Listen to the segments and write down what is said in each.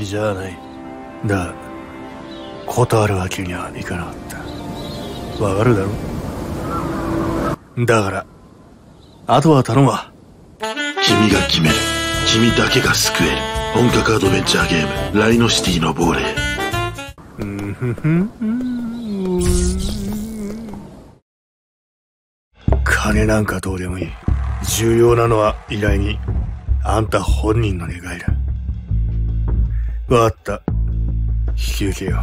じゃない。だが、断るわけにはいかなかった。わかるだろ？だから、あとは頼むわ。 君が決める。君だけが救える。本格アドベンチャーゲーム、ライノシティの亡霊。 金なんかどうでもいい。重要なのは依頼人、あんた本人の願いだ。わかった。引き受けよう。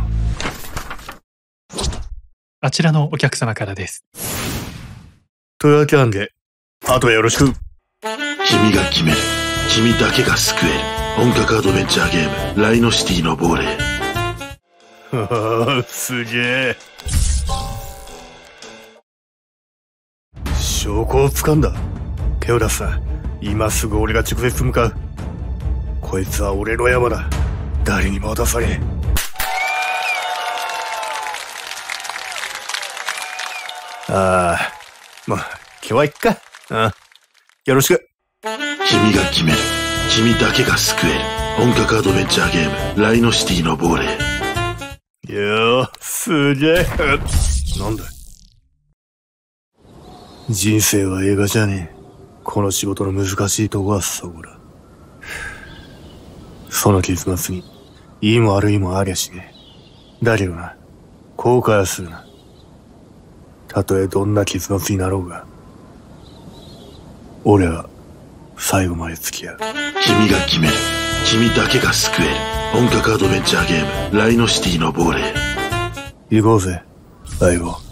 あちらのお客様からです。 というわけなんで、あとはよろしく。 君が決める。君だけが救える。本格アドベンチャーゲーム、ライノシティの亡霊。 すげえ。証拠を掴んだ。ペオダスさん、今すぐ俺が直接向かう。こいつは俺の山だ。誰にも渡さねえ。まあ、今日はいっか。よろしく。 君が決める。君だけが救える。本格アドベンチャーゲーム、ライノシティの亡霊。 よー、すげえ。なんだ？人生は映画じゃねえ。この仕事の難しいとこはそこだ。その結末に、いいも悪いもありゃしねえ。だけどな、後悔はするな。たとえどんな結末になろうが、俺は最後まで付き合う。 君が決める。君だけが救える。本格アドベンチャーゲーム、ライノシティの亡霊。 行こうぜ、相棒。